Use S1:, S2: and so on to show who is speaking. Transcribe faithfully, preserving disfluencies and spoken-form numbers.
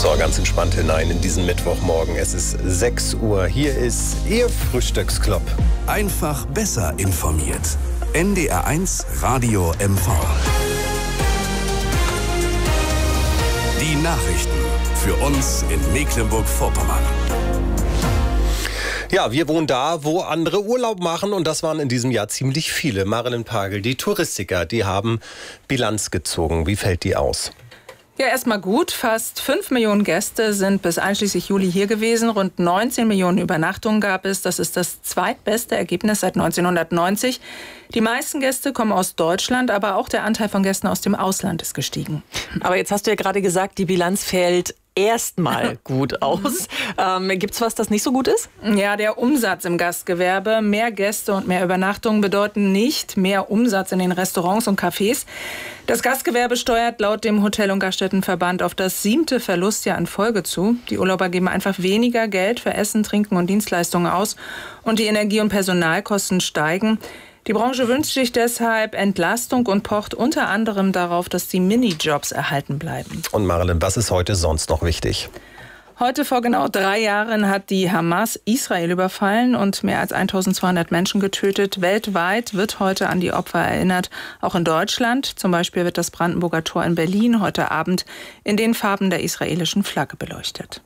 S1: So, ganz entspannt hinein in diesen Mittwochmorgen. Es ist sechs Uhr. Hier ist Ihr Frühstücksclub.
S2: Einfach besser informiert. N D R eins Radio M V. Die Nachrichten für uns in Mecklenburg-Vorpommern.
S1: Ja, wir wohnen da, wo andere Urlaub machen, und das waren in diesem Jahr ziemlich viele. Marilyn Pagel, die Touristiker, die haben Bilanz gezogen. Wie fällt die aus?
S3: Ja, erstmal gut. Fast fünf Millionen Gäste sind bis einschließlich Juli hier gewesen. Rund neunzehn Millionen Übernachtungen gab es. Das ist das zweitbeste Ergebnis seit neunzehnhundertneunzig. Die meisten Gäste kommen aus Deutschland, aber auch der Anteil von Gästen aus dem Ausland ist gestiegen.
S4: Aber jetzt hast du ja gerade gesagt, die Bilanz fällt erstmal gut aus. Ähm, gibt's was, das nicht so gut ist?
S3: Ja, der Umsatz im Gastgewerbe. Mehr Gäste und mehr Übernachtungen bedeuten nicht mehr Umsatz in den Restaurants und Cafés. Das Gastgewerbe steuert laut dem Hotel- und Gaststättenverband auf das siebte Verlustjahr in Folge zu. Die Urlauber geben einfach weniger Geld für Essen, Trinken und Dienstleistungen aus und die Energie- und Personalkosten steigen. Die Branche wünscht sich deshalb Entlastung und pocht unter anderem darauf, dass die Minijobs erhalten bleiben.
S1: Und Marilyn, was ist heute sonst noch wichtig?
S3: Heute vor genau drei Jahren hat die Hamas Israel überfallen und mehr als eintausendzweihundert Menschen getötet. Weltweit wird heute an die Opfer erinnert, auch in Deutschland. Zum Beispiel wird das Brandenburger Tor in Berlin heute Abend in den Farben der israelischen Flagge beleuchtet.